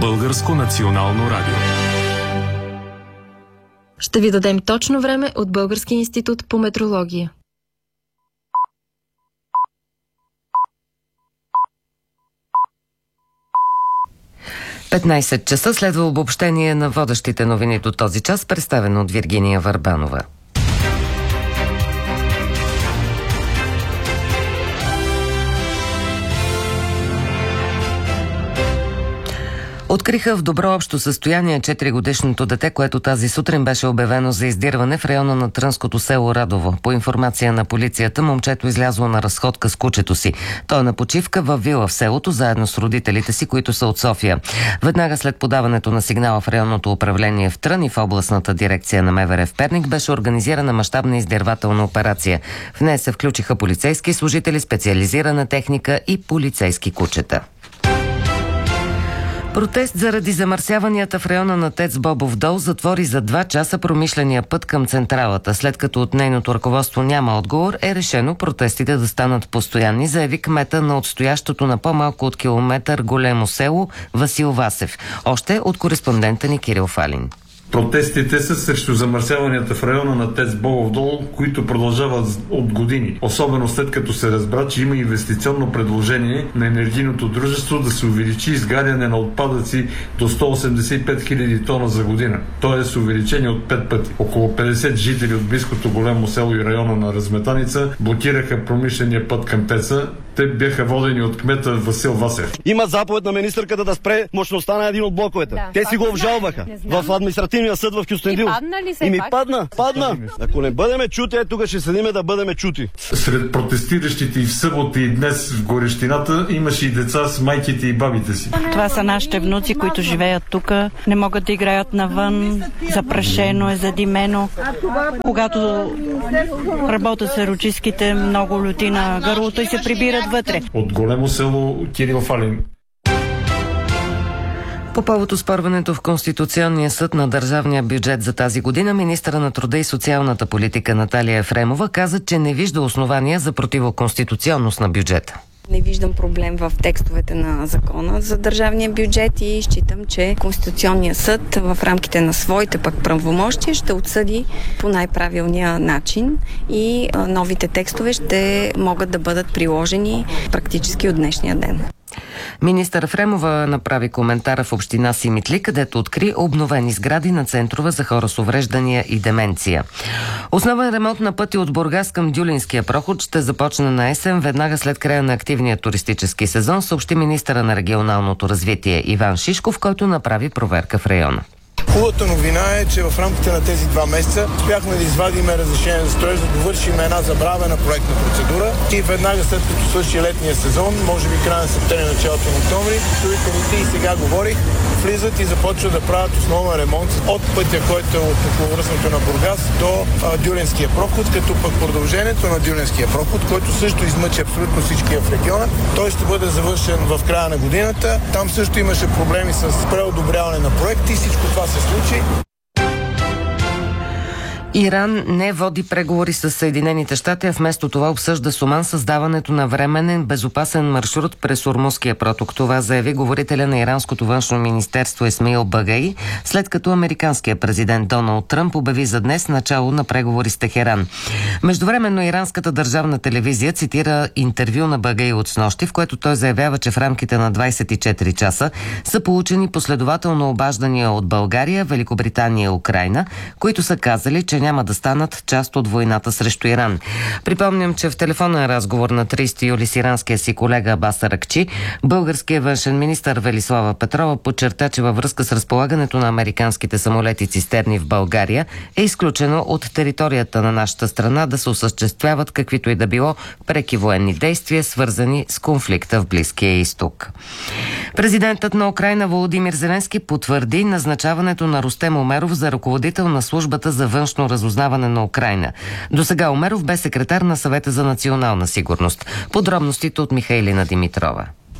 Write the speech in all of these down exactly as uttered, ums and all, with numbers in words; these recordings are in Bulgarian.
Българско национално радио. Ще ви дадем точно време от Българския институт по метрология. петнайсет часа следва обобщение на водещите новини до този час, представено от Виргиния Върбанова. Откриха в добро общо състояние четиригодишното дете, което тази сутрин беше обявено за издирване в района на трънското село Радово. По информация на полицията, момчето излязло на разходка с кучето си. Той е на почивка във вила в селото, заедно с родителите си, които са от София. Веднага след подаването на сигнала в районното управление в Трън и в областната дирекция на МВР в Перник беше организирана мащабна издирвателна операция. В нея се включиха полицейски служители, специализирана техника и полицейски кучета. Протест заради замърсяванията в района на ТЕЦ Бобов дол затвори за два часа промишления път към централата. След като от нейното ръководство няма отговор, е решено протестите да станат постоянни, заяви кмета на отстоящото на по-малко от километър големо село Васил Васев. Още от кореспондента ни Кирил Фалин. Протестите са срещу замърсяванията в района на ТЕЦ Бобов дол, които продължават от години. Особено след като се разбра, че има инвестиционно предложение на енергийното дружество да се увеличи изгаряне на отпадъци до сто осемдесет и пет хиляди тона за година. Тоест увеличение от пет пъти. Около петдесет жители от близкото големо село и района на Разметаница блокираха промишления път към ТЕЦа. Те бяха водени от кмета Васил Васев. Има заповед на министърката да спре мощността на един от блоковете. Да. Те си го обжалваха в административния съд в Кюстендил. И падна ли се? И ми падна, падна. Ако не бъдеме чути, е тук ще седиме да бъдеме чути. Сред протестиращите и в събота и днес в горещината имаше и деца с майките и бабите си. Това са нашите внуци, които живеят тук. Не могат да играят навън. Запрашено е, задимено. Когато работят серочиските, много люти на гърлото и се прибират вътре. От големо село Кирил Фалин. По повод оспорването в Конституционния съд на държавния бюджет за тази година, министъра на труда и социалната политика Наталия Ефремова каза, че не вижда основания за противоконституционност на бюджета. Не виждам проблем в текстовете на закона за държавния бюджет и считам, че Конституционният съд в рамките на своите пък правомощия ще отсъди по най-правилния начин и новите текстове ще могат да бъдат приложени практически от днешния ден. Министър Ефремова направи коментара в община Симитли, където откри обновени сгради на центрове за хора с увреждания и деменция. Основен ремонт на пътя от Бургас към Дюлинския проход ще започне на есен, веднага след края на активния туристически сезон, съобщи министъра на регионалното развитие Иван Шишков, който направи проверка в района. Хубавата новина е, че в рамките на тези два месеца успяхме да извадим разрешение за строеж, да довършим една забравена проектна процедура и веднага след като свърши летния сезон, може би края на септември, началото на октомври, строителите и сега говорих, влизат и започват да правят основен ремонт от пътя, който е от околовръстното на Бургас до а, Дюлинския проход, като пък продължението на Дюлинския проход, който също измъчи абсолютно всички в региона, той ще бъде завършен в края на годината. Там също имаше проблеми с преодобряване на проекти и всичко това се случи. Иран не води преговори с Съединените щати, а вместо това обсъжда с Оман създаването на временен безопасен маршрут през Ормузския проток. Това заяви говорителя на иранското външно министерство Исмаил Багаи, след като американският президент Доналд Тръмп обяви за днес начало на преговори с Техеран. Междувременно иранската държавна телевизия цитира интервю на Багаи от снощи, в което той заявява, че в рамките на двайсет и четири часа са получени последователно обаждания от България, Великобритания и Украйна, които са казали, че няма да станат част от войната срещу Иран. Припомням, че в телефонен разговор на трийсети юли с иранския си колега Абас Аракчи, българският външен министър Велислава Петрова подчерта, че във връзка с разполагането на американските самолети цистерни в България е изключено от територията на нашата страна да се осъществяват каквито и да било преки военни действия, свързани с конфликта в Близкия изток. Президентът на Украйна Володимир Зеленски потвърди назначаването на Рустем Умеров за ръководител на службата за външно разузнаване на Украйна. Досега Умеров бе секретар на Съвета за национална сигурност. Подробностите от Михайлина Димитрова.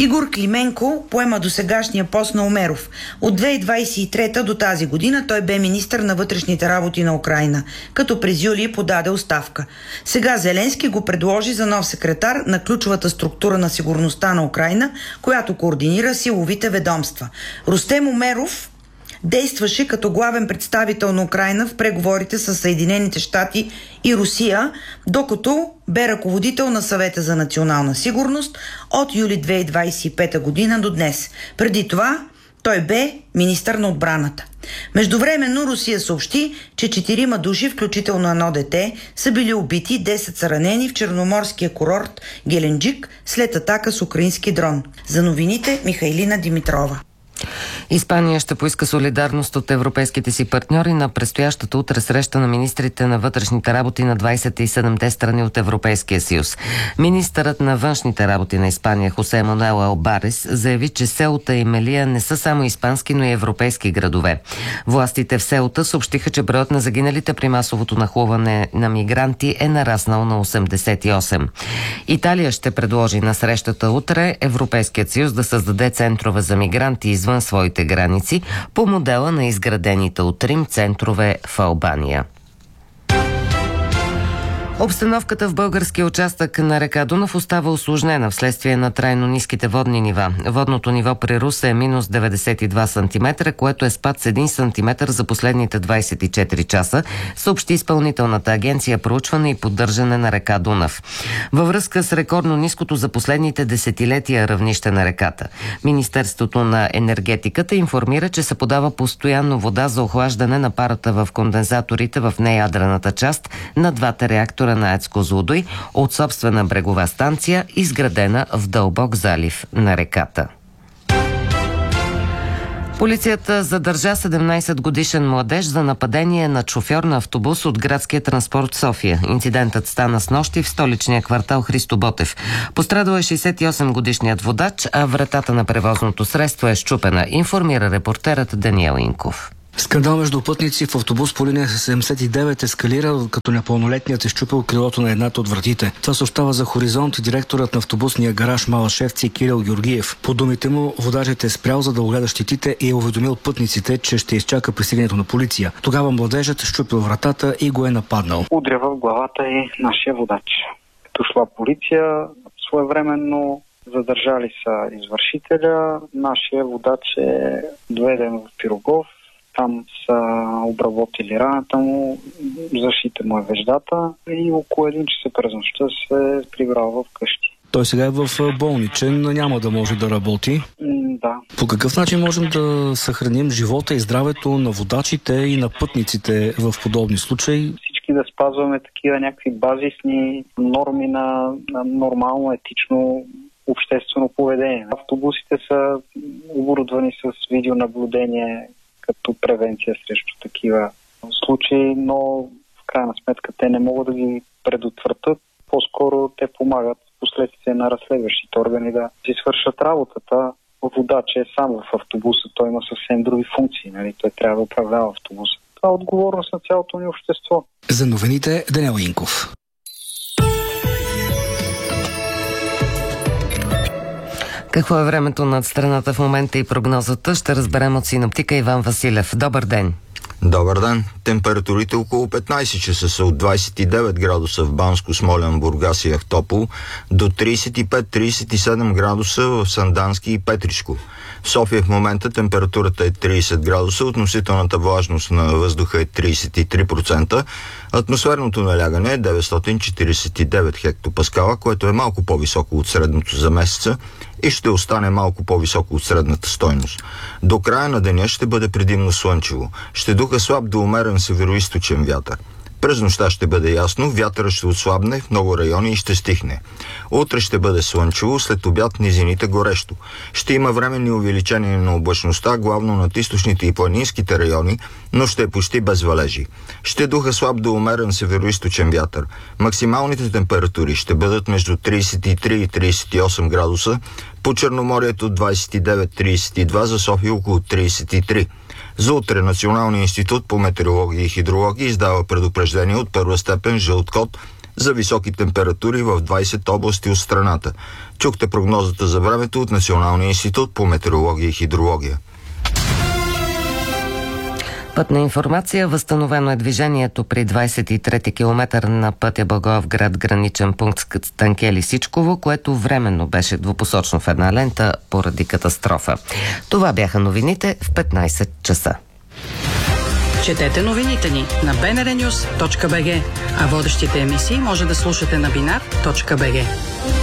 Игор Клименко поема досегашния пост на Умеров. От две хиляди двадесет и трета до тази година той бе министър на вътрешните работи на Украйна, като през юли подаде оставка. Сега Зеленски го предложи за нов секретар на ключовата структура на сигурността на Украйна, която координира силовите ведомства. Рустем Умеров действаше като главен представител на Украйна в преговорите с Съединените щати и Русия, докато бе ръководител на Съвета за национална сигурност от юли две хиляди двадесет и пета година до днес. Преди това той бе министър на отбраната. Междувременно Русия съобщи, че четирима души, включително едно дете, са били убити, десет са ранени в черноморския курорт Геленджик след атака с украински дрон. За новините Михайлина Димитрова. Испания ще поиска солидарност от европейските си партньори на предстоящата утре среща на министрите на вътрешните работи на двадесет и седемте страни от Европейския съюз. Министърът на външните работи на Испания Хосе Мануел Албарес заяви, че Сеута и Мелия не са само испански, но и европейски градове. Властите в Сеута съобщиха, че броят на загиналите при масовото нахлуване на мигранти е нараснал на осемдесет и осем. Италия ще предложи на срещата утре Европейският съюз да създаде центрове за мигранти извън своите граници по модела на изградените от Рим центрове в Албания. Обстановката в българския участък на река Дунав остава усложнена вследствие на трайно ниските водни нива. Водното ниво при Русе е минус деветдесет и два сантиметра, което е спад с един сантиметър за последните двадесет и четири часа, съобщи Изпълнителната агенция проучване и поддържане на река Дунав. Във връзка с рекордно ниското за последните десетилетия равнище на реката, Министерството на енергетиката информира, че се подава постоянно вода за охлаждане на парата в кондензаторите в неядрената част на двата реактора на АЕЦ Козлодуй от собствена брегова станция, изградена в дълбок залив на реката. Полицията задържа седемнадесетгодишен младеж за нападение на шофьор на автобус от градския транспорт София. Инцидентът стана снощи в столичния квартал Христо Ботев. Пострадал е шейсет и осемгодишният водач, а вратата на превозното средство е счупена, информира репортерът Даниел Инков. Скандал между пътници в автобус по линия седемдесет и девет ескалира, като непълнолетният е счупил крилото на едната от вратите. Това съобщава за Хоризонт и директорът на автобусния гараж Малашевци Кирил Георгиев. По думите му, водачът е спрял, за да огледа щетите и е уведомил пътниците, че ще изчака пристигането на полиция. Тогава младежът счупил вратата и го е нападнал. Удря в главата и нашия водач. Като шла полиция, своевременно задържали са извършителя. Нашия водач е доведен в Пирогов. Там са обработили раната му, защита му е веждата и около един часа през нощта се е прибрал в къщи. Той сега е в болничен, няма да може да работи. М, да. По какъв начин можем да съхраним живота и здравето на водачите и на пътниците в подобни случаи? Всички да спазваме такива някакви базисни норми на, на нормално, етично обществено поведение. Автобусите са оборудвани с видеонаблюдение като превенция срещу такива случаи, но в крайна сметка те не могат да ги предотвратят. По-скоро те помагат в последствие на разследващите органи да си свършат работата. Водач е сам в автобуса, той има съвсем други функции, нали? Той трябва да управлява автобуса. Това е отговорност на цялото ни общество. За новините Даниел Инков. Какво е времето над страната в момента и прогнозата, ще разберем от синоптика Иван Василев. Добър ден! Добър ден! Температурите около петнадесет часа са от двадесет и девет градуса в Банско, Смолян, Бургас и Ахтопол до тридесет и пет до тридесет и седем градуса в Сандански и Петричко. В София в момента температурата е тридесет градуса, относителната влажност на въздуха е тридесет и три процента, атмосферното налягане е деветстотин четиридесет и девет хектопаскала, което е малко по-високо от средното за месеца и ще остане малко по-високо от средната стойност. До края на деня ще бъде предимно слънчево. Ще духа слаб до умерен североизточен вятър. През нощта ще бъде ясно, вятърът ще отслабне в много райони и ще стихне. Утре ще бъде слънчево, след обяд низините горещо. Ще има временни увеличения на облачността, главно над източните и планинските райони, но ще е почти без валежи. Ще духа слаб до умерен североизточен вятър. Максималните температури ще бъдат между тридесет и три и тридесет и осем градуса, по Черноморието двадесет и девет до тридесет и два, за София около тридесет и три. За утре Националният институт по метеорология и хидрология издава предупреждение от първа степен жълт код за високи температури в двайсет области от страната. Чухте прогнозата за времето от Националния институт по метеорология и хидрология. Пътна информация. Възстановено е движението при двайсет и трети километър на пътя Благоевград, граничен пункт Станке-Лисичково, което временно беше двупосочно в една лента поради катастрофа. Това бяха новините в петнайсет часа. Четете новините ни на би ен ар нюс точка би джи, а водещите емисии може да слушате на бинар точка би джи.